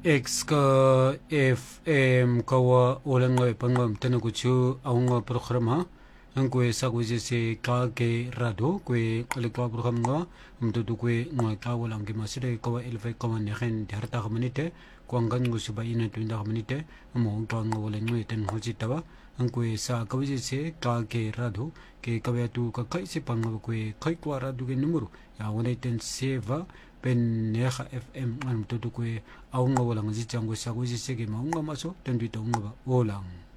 X ka FM kawa ulang nga pangam tanaguchu aunga programa ang kwe sa kwe se ka ke rado kwe alikwa program nga mtutu kwe nga ka walang ki masire kawa elfe kawa nekhen diharta kamanite kwa ngan ngu suba ina tuinda kamanite amo ka nga walang nga ten hojitawa ang kwe sa kawa se ka ke rado ke kawa tu ka kai se pangwa kwe kai kwa rado ke numero ya wana ten seva pen neha FM an tutu kwe aunga walang zichango sa kwe se ke maunga maso ten tuita unga ba walang